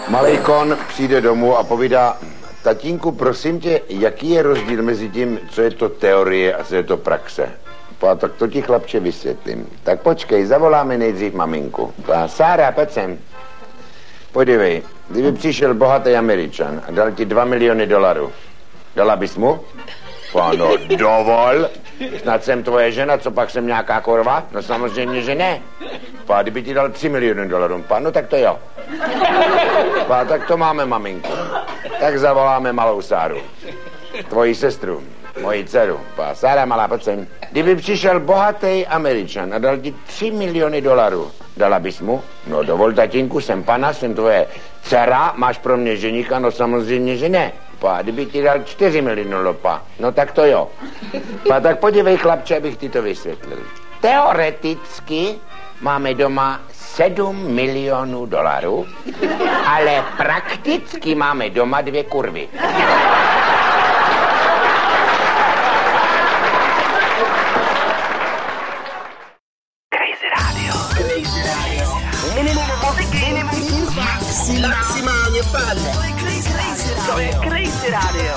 Malej kon přijde domů a povídá: tatínku, prosím tě, jaký je rozdíl mezi tím, co je to teorie a co je to praxe? Tak to ti, chlapče, vysvětlím. Tak počkej, zavoláme nejdřív maminku. Sára, pojď sem. Podívej, kdyby přišel bohatý Američan a dal ti $2 miliony, dala bys mu? Páno, dovol. Snad jsem tvoje žena, co pak jsem nějaká korva? No samozřejmě, že ne. Pá, kdyby ti dal $3 miliony, no tak to jo. Pá, tak to máme, maminku. Tak zavoláme malou Sáru. Tvoji sestru, moji dceru. Pá, Sára, malá, pojď sem. Kdyby přišel bohatý Američan a dal ti $3 miliony, dala bys mu? No dovol, tatínku, jsem pana, jsem tvoje dcera, máš pro mě ženíka? No samozřejmě, že ne. Pá, kdyby ti dal $4 miliony, no tak to jo. Pá, tak podívej, chlapče, abych ti to vysvětlil. Teoreticky máme doma $7 milionů, ale prakticky máme doma 2 kurvy. Minimum muziky, maximálně fun. To je Crazy Radio.